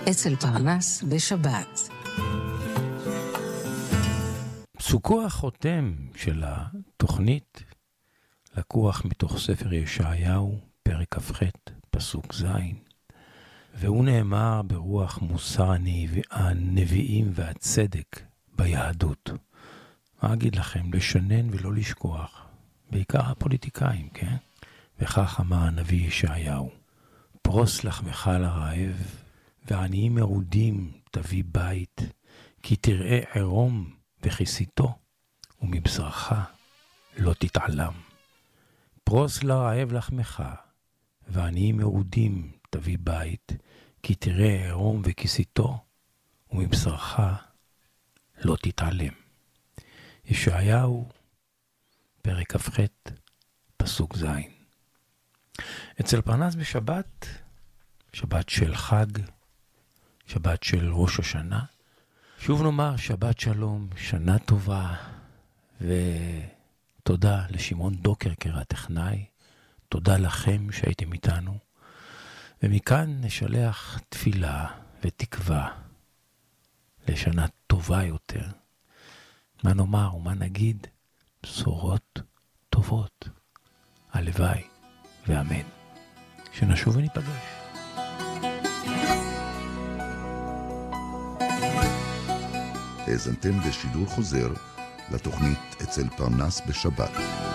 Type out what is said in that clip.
אצל פרנס בשבת. פסוקו החותם של התוכנית לקוח מתוך ספר ישעיהו, פרק כ"ח, פסוק ז', והוא נאמר ברוח מוסר הנביאים והצדק ביהדות. מה אגיד לכם? לשנן ולא לשכוח, בעיקר הפוליטיקאים, כן? וכך אמר הנביא ישעיהו, פרוס לחמך לרעב, ועניים מרודים תביא בית, כי תראה ערום וכיסיתו, ומבשרך לא תתעלם. פרוס לרעב לחמך, ועניים מרודים תביא בית, כי תראה ערום וכיסיתו, ומבשרך לא תתעלם. ישעיהו, פרק כ"ח, פסוק ז'. אצל פרנס בשבת, שבת של חג, שבת של ראש השנה, שוב נאמר שבת שלום, שנה טובה, ותודה לשמעון דוקרקר הטכנאי, תודה לכם שהייתם איתנו, ומכאן נשלח תפילה ותקווה לשנה טובה יותר. מה נאמר ומה נגיד? בשורות טובות. הלוואי ואמן. שנשוב וניפגש. האזנתם בשידור חוזר לתוכנית אצל פרנס בשבת.